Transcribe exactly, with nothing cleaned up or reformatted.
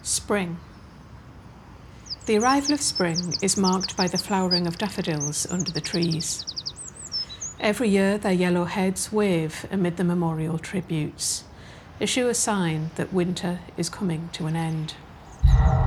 Spring. The arrival of spring is marked by the flowering of daffodils under the trees. Every year their yellow heads wave amid the memorial tributes, a sure sign that winter is coming to an end.